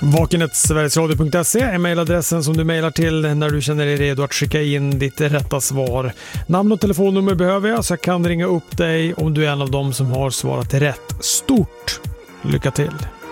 Vakenhetsverigesradio.se är mejladressen som du mejlar till när du känner dig redo att skicka in ditt rätta svar. Namn och telefonnummer behöver jag så jag kan ringa upp dig om du är en av dem som har svarat rätt. Stort lycka till!